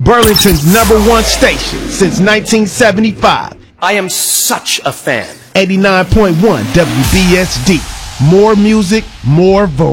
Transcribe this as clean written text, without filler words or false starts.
Burlington's #1 station since 1975. I am such a fan. 89.1 WBSD. More music, more voice.